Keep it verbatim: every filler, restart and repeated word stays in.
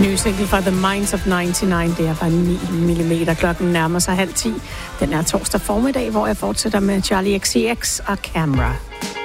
Ny single fra The Minds of nioghalvfems, det er bare ni millimeter. Klokken nærmer sig halv ti. Den er torsdag formiddag, hvor jeg fortsætter med Charlie X C X og Camera.